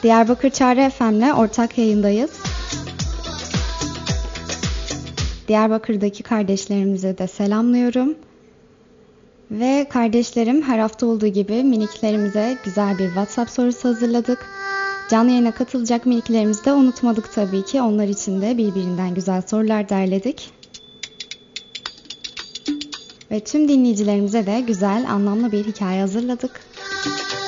Diyarbakır Çağrı FM'le ortak yayındayız. Diyarbakır'daki kardeşlerimize de selamlıyorum. Ve kardeşlerim, her hafta olduğu gibi miniklerimize güzel bir WhatsApp sorusu hazırladık. Canlı yayına katılacak miniklerimizi de unutmadık tabii ki. Onlar için de birbirinden güzel sorular derledik. Ve tüm dinleyicilerimize de güzel, anlamlı bir hikaye hazırladık.